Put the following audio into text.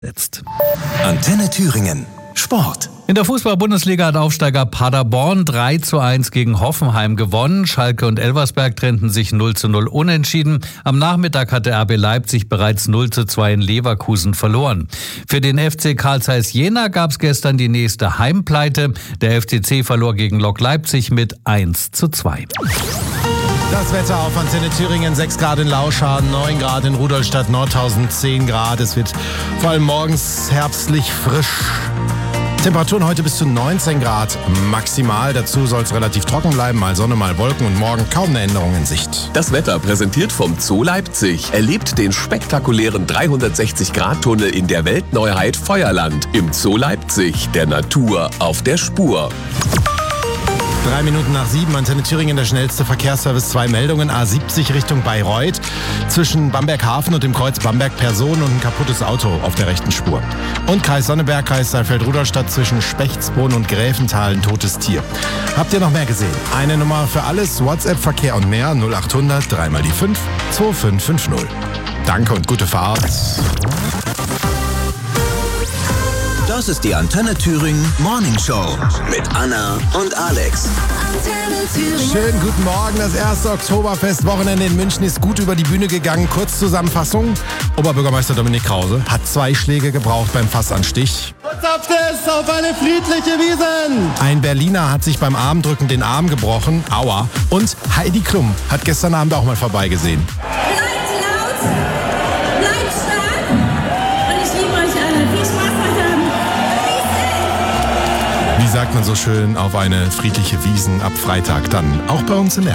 Jetzt. Antenne Thüringen. Sport. In der Fußball-Bundesliga hat Aufsteiger Paderborn 3:1 gegen Hoffenheim gewonnen. Schalke und Elversberg trennten sich 0:0 unentschieden. Am Nachmittag hatte RB Leipzig bereits 0:2 in Leverkusen verloren. Für den FC Carl Zeiss Jena gab es gestern die nächste Heimpleite. Der FCC verlor gegen Lok Leipzig mit 1:2. Das Wetter auf Antenne Thüringen, 6 Grad in Lauschhagen, 9 Grad in Rudolstadt, Nordhausen, 10 Grad. Es wird vor allem morgens herbstlich frisch. Temperaturen heute bis zu 19 Grad maximal. Dazu soll es relativ trocken bleiben, mal Sonne, mal Wolken und morgen kaum eine Änderung in Sicht. Das Wetter präsentiert vom Zoo Leipzig. Erlebt den spektakulären 360-Grad-Tunnel in der Weltneuheit Feuerland im Zoo Leipzig. Der Natur auf der Spur. 3 Minuten nach 7, Antenne Thüringen, der schnellste Verkehrsservice. 2 Meldungen, A70 Richtung Bayreuth. Zwischen Bamberg-Hafen und dem Kreuz Bamberg-Person und ein kaputtes Auto auf der rechten Spur. Und Kreis Sonneberg, Kreis Saalfeld-Rudolstadt zwischen Spechtsbrunn und Gräfenthal, ein totes Tier. Habt ihr noch mehr gesehen? Eine Nummer für alles, WhatsApp, Verkehr und mehr, 0800 3 mal die 5 2550. Danke und gute Fahrt. Das ist die Antenne Thüringen Morning Show mit Anna und Alex. Schönen guten Morgen. Das erste Oktoberfest-Wochenende in München ist gut über die Bühne gegangen. Kurzzusammenfassung. Oberbürgermeister Dominik Krause hat 2 Schläge gebraucht beim Fassanstich. Auf eine friedliche Wiesn! Ein Berliner hat sich beim Armdrücken den Arm gebrochen. Aua. Und Heidi Klum hat gestern Abend auch mal vorbeigesehen. Bleibt laut, bleibt stark und ich liebe euch alle. Viel Spaß heute Abend. Wie sagt man so schön, auf eine friedliche Wiesn ab Freitag dann auch bei uns im